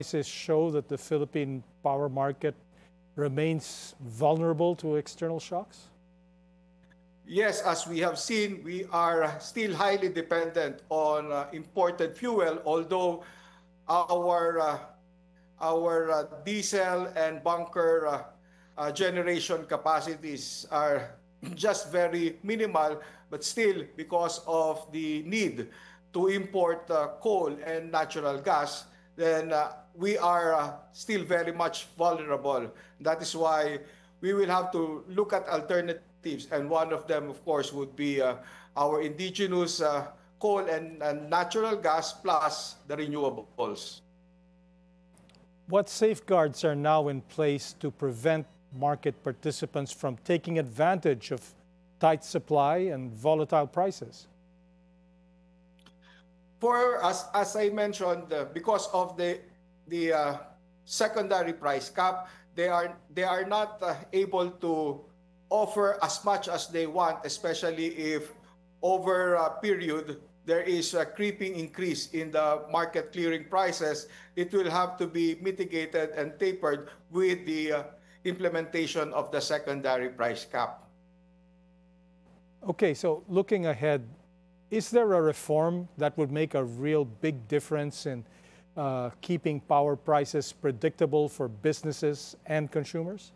show that the Philippine power market remains vulnerable to external shocks? Yes, as we have seen, we are still highly dependent on imported fuel, although our diesel and bunker generation capacities are just very minimal, but still, because of the need to import coal and natural gas, then we are still very much vulnerable. That is why we will have to look at alternatives, and one of them, of course, would be our indigenous coal and natural gas plus the renewables. What safeguards are now in place to prevent market participants from taking advantage of tight supply and volatile prices? For as I mentioned, because of the secondary price cap, they are not able to offer as much as they want, especially if over a period there is a creeping increase in the market clearing prices. It will have to be mitigated and tapered with the implementation of the secondary price cap. Okay, so looking ahead, is there a reform that would make a real big difference in keeping power prices predictable for businesses and consumers?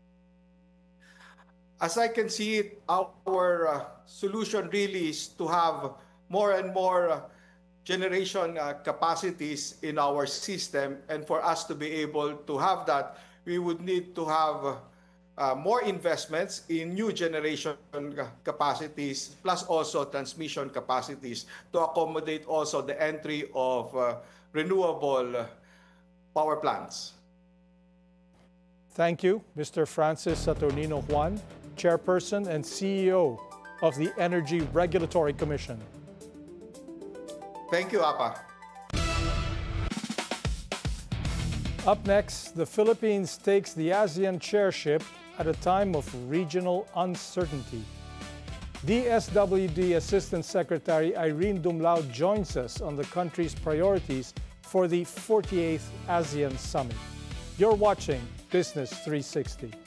As I can see it, our solution really is to have more and more generation capacities in our system. And for us to be able to have that, we would need to have more investments in new generation capacities, plus also transmission capacities to accommodate also the entry of renewable power plants. Thank you, Mr. Francis Saturnino Juan, Chairperson and CEO of the Energy Regulatory Commission. Thank you, Apa. Up next, the Philippines takes the ASEAN chairship at a time of regional uncertainty. DSWD Assistant Secretary Irene Dumlao joins us on the country's priorities for the 48th ASEAN Summit. You're watching Business 360.